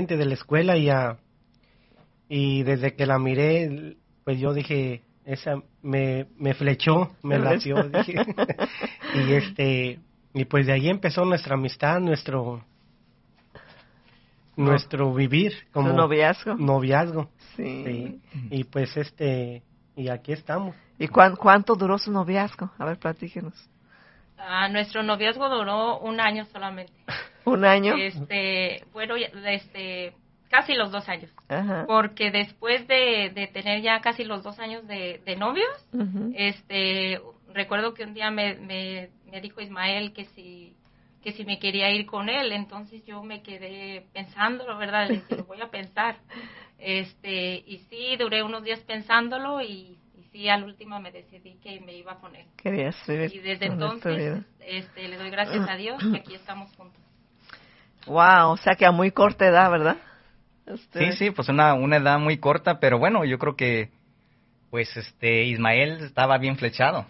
de la escuela y desde que la miré, pues yo dije, esa me flechó, me latió, dije. Y pues de ahí empezó nuestra amistad, nuestro vivir ¿Su como noviazgo? Sí. Y pues y aquí estamos. ¿Y cuánto duró su noviazgo? A ver, platíquenos. Nuestro noviazgo duró 1 año solamente. ¿1 año? Bueno, casi los 2 años. Ajá. Porque después de tener ya casi los 2 años de novios, Uh-huh. Recuerdo que un día me dijo Ismael que si me quería ir con él. Entonces yo me quedé pensándolo, ¿verdad? Le dije, lo voy a pensar. Y sí, duré unos días pensándolo y sí, al último me decidí que me iba con él. Querías vivir. Y desde entonces, le doy gracias a Dios que aquí estamos juntos. Wow, o sea que a muy corta edad, ¿verdad? Sí, pues una edad muy corta, pero bueno, yo creo que pues Ismael estaba bien flechado.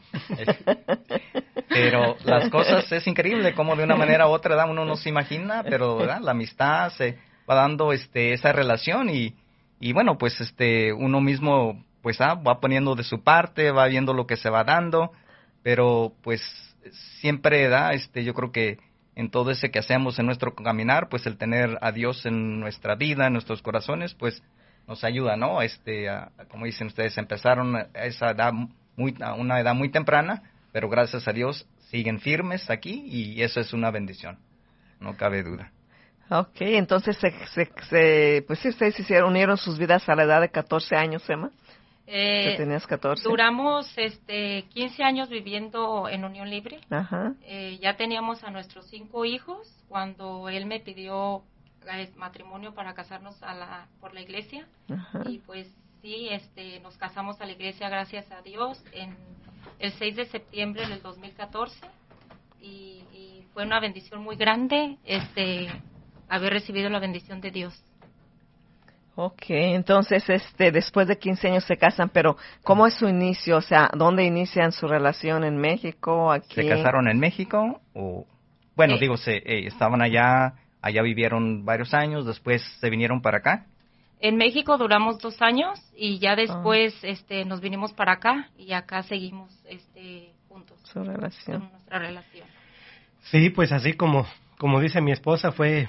Pero las cosas es increíble como de una manera u otra edad uno no se imagina, pero ¿verdad? La amistad se va dando esa relación y bueno, pues uno mismo pues va poniendo de su parte, va viendo lo que se va dando, pero pues siempre yo creo que en todo ese que hacemos en nuestro caminar, pues el tener a Dios en nuestra vida, en nuestros corazones, pues nos ayuda, ¿no? Como dicen ustedes, empezaron a esa edad a una edad muy temprana, pero gracias a Dios siguen firmes aquí y eso es una bendición, no cabe duda. Okay, entonces pues sí, ustedes unieron sus vidas a la edad de 14 años, Emma. ¿Tú tenías 14? Duramos 15 años viviendo en unión libre. Ajá. Ya teníamos a nuestros 5 hijos cuando él me pidió matrimonio para casarnos por la iglesia. Ajá. Y pues sí, nos casamos a la iglesia, gracias a Dios, en el 6 de septiembre del 2014 y fue una bendición muy grande haber recibido la bendición de Dios. Okay, entonces después de 15 años se casan, pero ¿cómo es su inicio? O sea, ¿dónde inician su relación? ¿En México? ¿Aquí? ¿Se casaron en México? O bueno, estaban allá vivieron varios años, después se vinieron para acá. En México duramos 2 años y ya después nos vinimos para acá y acá seguimos juntos. Su relación. Con nuestra relación. Sí, pues así como dice mi esposa, fue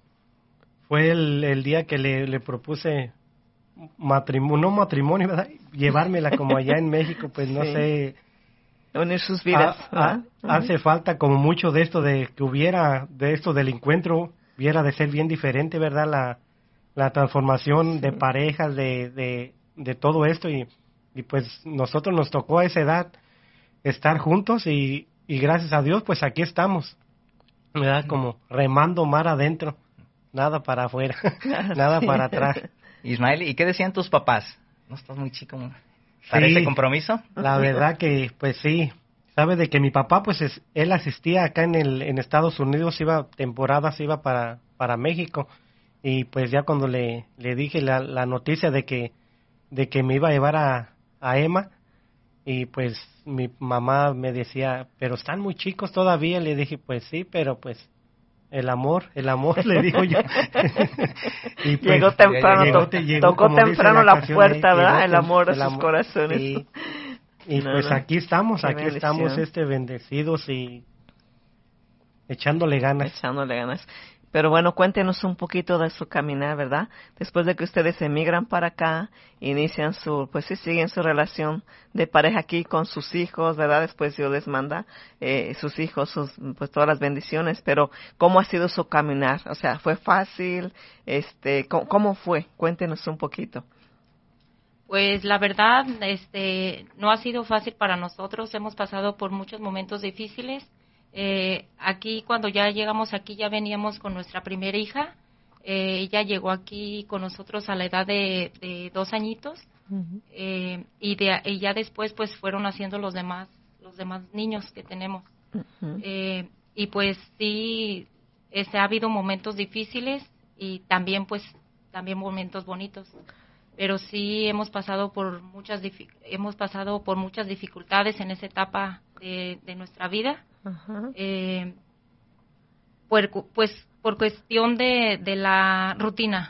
el día que le propuse matrimonio, ¿verdad? Llevármela como allá en México, pues no sé. Unir sus vidas. Hace falta como mucho de esto de que hubiera, de esto del encuentro, hubiera de ser bien diferente, ¿verdad? La transformación de parejas, de todo esto y pues nosotros nos tocó a esa edad estar juntos y gracias a Dios pues aquí estamos, ¿verdad? Como remando mar adentro. Nada para afuera, nada para atrás. Ismael, ¿y qué decían tus papás? No estás muy chico, ¿no? ¿Para ese compromiso? La verdad que, pues sí. Sabe de que mi papá, pues él asistía acá en Estados Unidos, iba para México. Y pues ya cuando le dije la noticia de que me iba a llevar a Emma, y pues mi mamá me decía, pero están muy chicos todavía. Le dije, pues sí, pero pues el amor, le digo yo. Y pues, llegó temprano, tocó temprano la puerta, ¿verdad? El amor de sus corazones. Sí. Y pues aquí estamos, bendición. Bendecidos y echándole ganas. Pero bueno, cuéntenos un poquito de su caminar, ¿verdad? Después de que ustedes emigran para acá, inician siguen su relación de pareja aquí con sus hijos, ¿verdad? Después Dios les manda sus hijos, pues todas las bendiciones, pero ¿cómo ha sido su caminar? O sea, ¿fue fácil? ¿Cómo fue? Cuéntenos un poquito. Pues la verdad, no ha sido fácil para nosotros, hemos pasado por muchos momentos difíciles. Aquí cuando ya llegamos aquí ya veníamos con nuestra primera hija. Ella llegó aquí con nosotros a la edad de 2 añitos. Uh-huh. Y ya después pues fueron haciendo los demás niños que tenemos. Uh-huh. Y pues sí, ha habido momentos difíciles y también momentos bonitos, pero sí hemos pasado por muchas dificultades en esa etapa de nuestra vida. Uh-huh. Por cuestión de la rutina.